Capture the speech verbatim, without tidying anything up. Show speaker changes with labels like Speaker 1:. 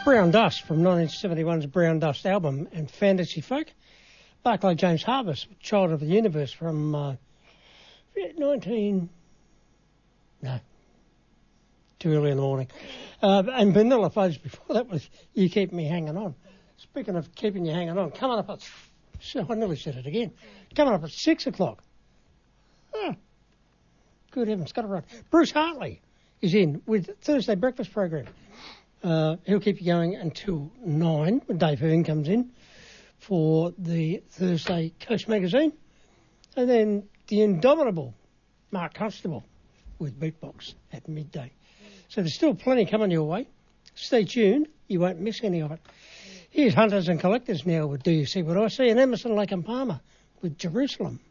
Speaker 1: Brown Dust from nineteen seventy-one's Brown Dust album and Fantasy Folk. Barclay James Harvest, Child of the Universe from uh, nineteen... No. Too early in the morning. Uh, and Vanilla Fudge before that was You Keep Me Hanging On. Speaking of keeping you hanging on, coming up at... I nearly said it again. Coming up at six o'clock. Oh, good heavens, got it right. Bruce Hartley is in with Thursday Breakfast Program. Uh, he'll keep you going until nine when Dave Hearn comes in for the Thursday Coast Magazine. And then the indomitable Mark Constable with Beatbox at midday. So there's still plenty coming your way. Stay tuned. You won't miss any of it. Here's Hunters and Collectors now with Do You See What I See? And Emerson, Lake and Palmer with Jerusalem.